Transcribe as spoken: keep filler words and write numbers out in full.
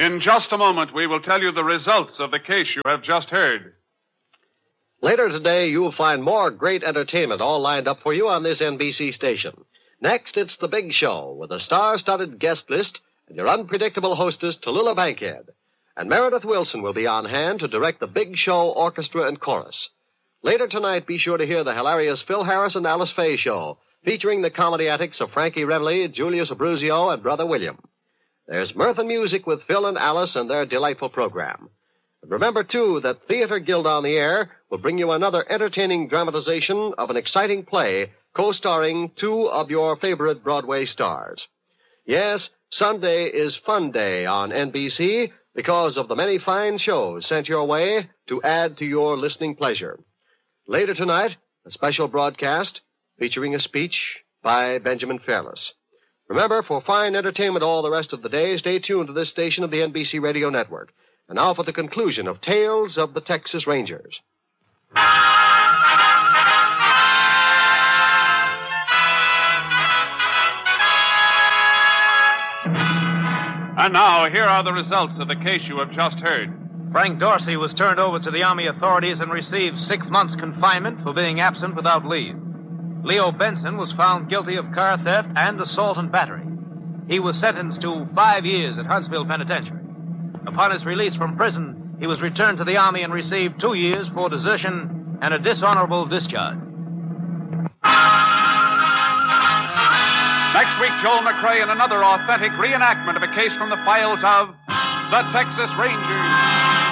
In just a moment, we will tell you the results of the case you have just heard. Later today, you'll find more great entertainment all lined up for you on this N B C station. Next, it's The Big Show with a star-studded guest list and your unpredictable hostess, Tallulah Bankhead. And Meredith Wilson will be on hand to direct the Big Show orchestra and chorus. Later tonight, be sure to hear the hilarious Phil Harris and Alice Faye show, featuring the comedy antics of Frankie Remley, Julius Abruzio, and Brother William. There's mirth and music with Phil and Alice and their delightful program. And remember, too, that Theater Guild on the Air will bring you another entertaining dramatization of an exciting play co-starring two of your favorite Broadway stars. Yes, Sunday is Fun Day on N B C because of the many fine shows sent your way to add to your listening pleasure. Later tonight, a special broadcast featuring a speech by Benjamin Fairless. Remember, for fine entertainment all the rest of the day, stay tuned to this station of the N B C Radio Network. And now for the conclusion of Tales of the Texas Rangers. And now, here are the results of the case you have just heard. Frank Dorsey was turned over to the Army authorities and received six months' confinement for being absent without leave. Leo Benson was found guilty of car theft and assault and battery. He was sentenced to five years at Huntsville Penitentiary. Upon his release from prison, he was returned to the Army and received two years for desertion and a dishonorable discharge. Next week, Joel McCrea in another authentic reenactment of a case from the files of the Texas Rangers.